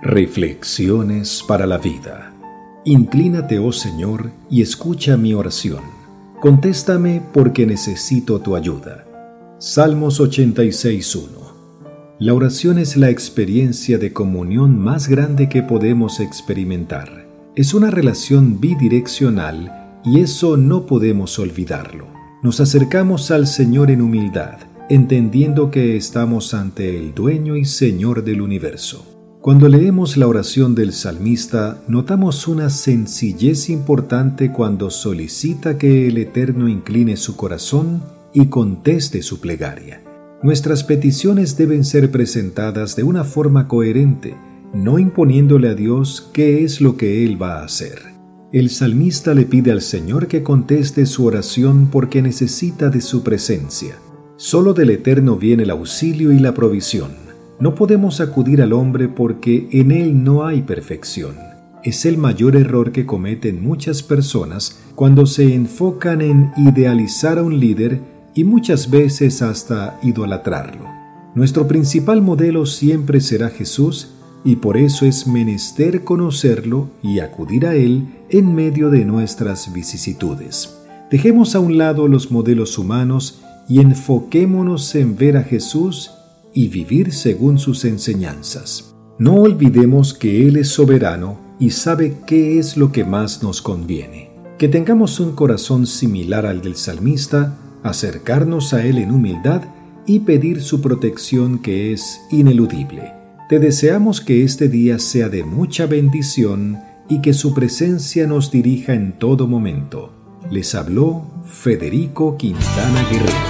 Reflexiones para la vida. Inclínate, oh Señor, y escucha mi oración. Contéstame porque necesito tu ayuda. Salmos 86:1. La oración es la experiencia de comunión más grande que podemos experimentar. Es una relación bidireccional y eso no podemos olvidarlo. Nos acercamos al Señor en humildad, entendiendo que estamos ante el Dueño y Señor del universo. Cuando leemos la oración del salmista, notamos una sencillez importante cuando solicita que el Eterno incline su corazón y conteste su plegaria. Nuestras peticiones deben ser presentadas de una forma coherente, no imponiéndole a Dios qué es lo que Él va a hacer. El salmista le pide al Señor que conteste su oración porque necesita de su presencia. Solo del Eterno viene el auxilio y la provisión. No podemos acudir al hombre porque en él no hay perfección. Es el mayor error que cometen muchas personas cuando se enfocan en idealizar a un líder y muchas veces hasta idolatrarlo. Nuestro principal modelo siempre será Jesús y por eso es menester conocerlo y acudir a él en medio de nuestras vicisitudes. Dejemos a un lado los modelos humanos y enfoquémonos en ver a Jesús y vivir según sus enseñanzas. No olvidemos que Él es soberano y sabe qué es lo que más nos conviene. Que tengamos un corazón similar al del salmista, acercarnos a Él en humildad y pedir su protección que es ineludible. Te deseamos que este día sea de mucha bendición y que su presencia nos dirija en todo momento. Les habló Federico Quintana Guerrero.